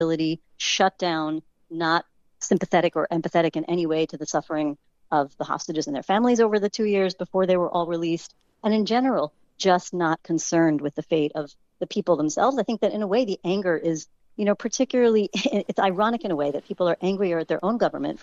shut down, not sympathetic or empathetic in any way to the suffering of the hostages and their families over the 2 years before they were all released. And in general, just not concerned with the fate of the people themselves. I think that in a way, the anger is, particularly, it's ironic in a way that people are angrier at their own government